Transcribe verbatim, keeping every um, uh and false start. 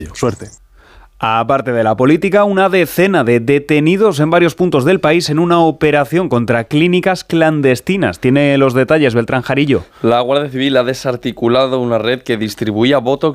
Suerte. Aparte de la política, una decena de detenidos en varios puntos del país en una operación contra clínicas clandestinas. Tiene los detalles Beltrán Jarillo. La Guardia Civil ha desarticulado una red que distribuía Botox